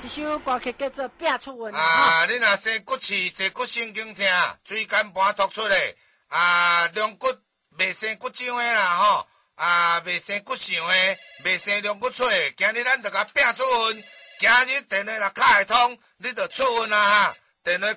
一首歌曲叫做《拼出运》 啊，你若生骨刺、坐骨神经痛、椎间盘突出的，龙骨未生骨掌的啦吼，未生骨相的，未生龙骨脆的，今日咱就甲拼出运。今日电话若卡会通，你就出运啊哈！电话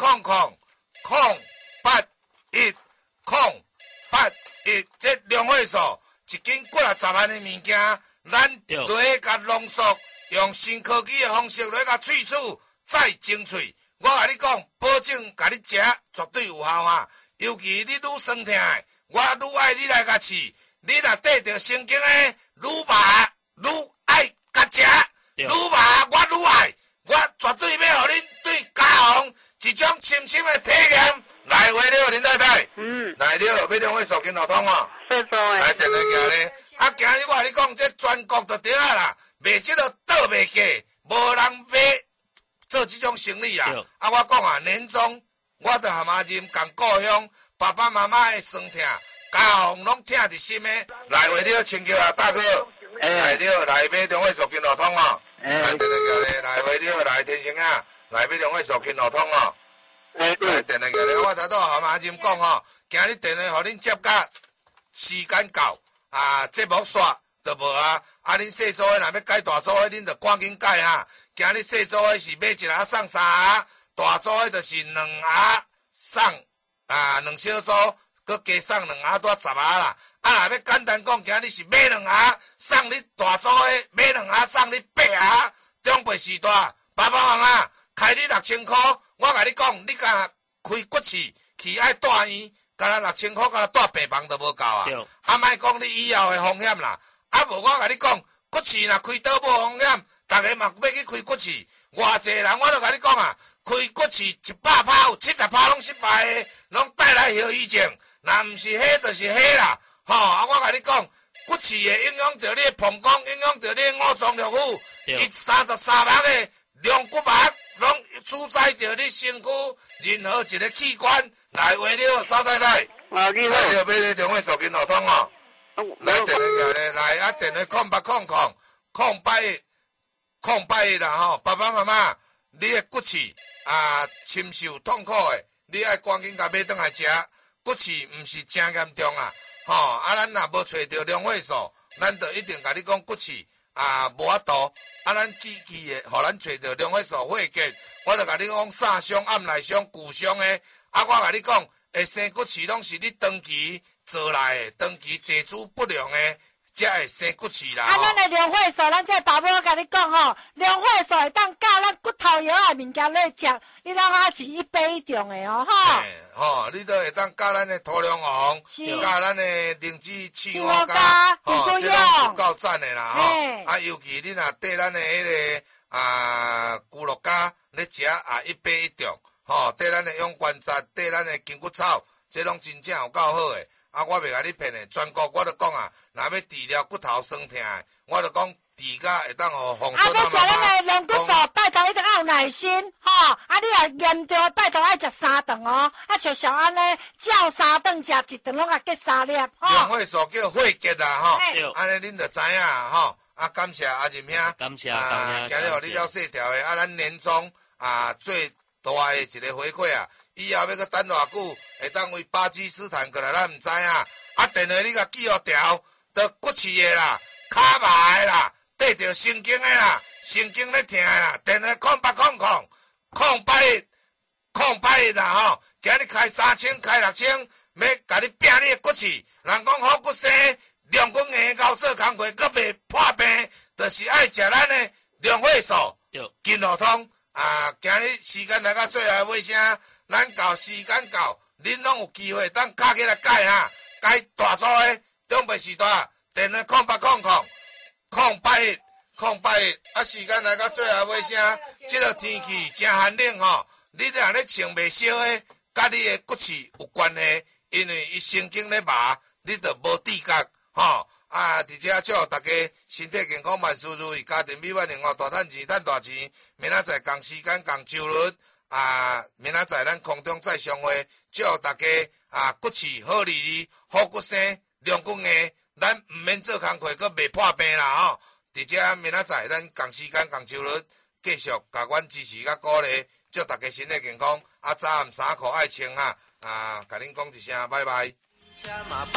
0800-081-081，这两位数，一斤几啊10万的物件，咱落去甲浓缩，用新科技的方式落去甲萃取，再精粹。我甲你讲，保证甲你食绝对有效啊！尤其你愈酸痛的，我愈爱你来甲试。你若得着神经的，愈麻愈爱甲食。愈麻我愈爱，我绝对要互恁对家phòng一种深深的体验。来回了，林太太，来了，要两位手机落通哦。来电话行咧，今日我甲你讲，这全国就对啊啦，卖这个倒卖价，无人买做这种生意啊。我讲啊，年终我着含阿任共故乡爸爸妈妈的酸痛，家phòng拢疼伫心的。来回了，请叫啊大哥。来了，来买两位手机落通哦。来电话行咧，来回了，来天星啊，来买两位手机落通哦。来电话行咧，我头拄含阿任讲吼，今日电话互恁接甲时间到节目煞就无啊。恁细组的若要改大组的，恁就赶紧改哈。今日细组的是买一盒送3盒，大组的就是2盒送2小组，佮加送2盒多10盒啦。若要简单讲，今日是买2盒送你大组的，买2盒送你8盒。中辈时代，爸爸妈妈开你6000块，我甲你讲，你甲开骨刺去爱住院，甲咱6000块，甲咱住病房都无够啊！莫讲你以后的风险啦，无我甲你讲，骨刺若开刀无风险，逐个嘛要去开骨刺。偌济人我都甲你讲啊，开骨刺100趴有70%拢失败的，拢带来后遗症。若毋是迄，就是迄啦。我甲你讲，骨刺会影响到你的膀胱，影响到你的五脏六腑。伊33脉的龙骨脉，拢主宰着你身躯任何一个器官。来话了，邵太太，来了，要你两位手机落通哦。来电话行咧，来电话0800-081啦吼，爸爸妈妈，你的骨刺深受痛苦的，你爱赶紧甲买转来食。骨刺毋是真严重啊，咱若无找着两位数，咱就一定甲你讲骨刺无法度。咱记的，互咱找着两位数血结，我就甲你讲煞伤、暗内伤、骨伤的。我甲你讲，会生骨刺拢是你长期做来的，长期坐姿不良的，才会生骨刺啦。 咱的两会素，咱这爸母甲你讲吼，两会素会当教咱骨头药的物件来食，你当是1倍以上的哦， 你都会当教咱的土壤黄，教咱的灵芝青蛙胶，这拢有够赞的啦，尤其你若缀咱的迄个骨碌胶咧食1倍以上，缀咱的永关杂，缀咱的筋骨草，这拢真正有够好的。我袂甲你骗的，全国我都讲啊，若要治疗骨头酸痛的，我就讲治甲会当互防出咱妈妈。要食咱的龙骨素， 拜托一定要有耐心，你若严重，拜托爱食3顿哦，像小安尼，照3顿食1顿，拢结3粒， 两位数叫血结啦，安尼恁就知影，感谢阿任兄， 感谢， 今日互你了细条的，咱年终最大的一个回馈啊，以后要搁等偌久？会当为巴基斯坦过来，咱毋知影。电话你甲记号条，得骨刺的啦、骹麻的啦、缀着神经的啦、神经咧疼的啦。电话0800-081-081啦今日开3000、开6000，要甲你拼你的骨刺。人讲好骨生，两骨硬胶做工课，阁袂破病，就是爱食咱的两会素、金路通。今日时间来到最后尾声，咱到时间到。恁拢有机会当卡起来改改大组的中辈时代，电话0800-081-081。时间来到最后尾声，这个天气真寒冷你若咧穿袂烧的，甲你的骨刺有关系，因为伊神经咧麻，你就无知觉伫遮祝大家身体健康，万事如意，家庭美满幸福，大赚钱，赚大钱。明仔载同时间同周日。明仔载咱空中再相会，祝大家骨刺好利利，好骨生，两骨硬，咱毋免做工课，阁袂破病啦伫遮明仔载咱同时间同周日继续甲阮支持甲鼓励，祝大家身体健康。早暗衫裤爱穿哈，甲恁讲一声拜拜。